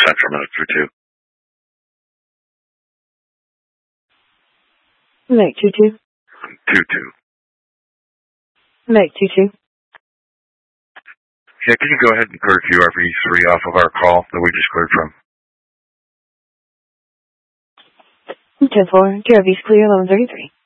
Central minute through 2. Make 22. 2-2. Make 22. Yeah, can you go ahead and clear QRV3 off of our call that we just cleared from? 10-4, QRV's clear, 1133.